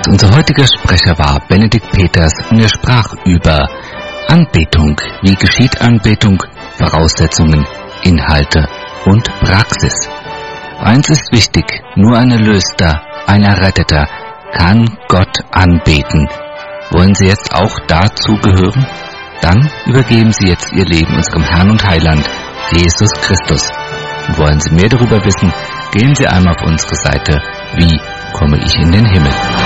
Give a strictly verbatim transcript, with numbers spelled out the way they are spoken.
Unser heutiger Sprecher war Benedikt Peters und er sprach über Anbetung. Wie geschieht Anbetung? Voraussetzungen, Inhalte und Praxis. Eins ist wichtig, nur ein Erlöster, ein Erretteter kann Gott anbeten. Wollen Sie jetzt auch dazu gehören? Dann übergeben Sie jetzt Ihr Leben unserem Herrn und Heiland, Jesus Christus. Und wollen Sie mehr darüber wissen, gehen Sie einmal auf unsere Seite Wie komme ich in den Himmel?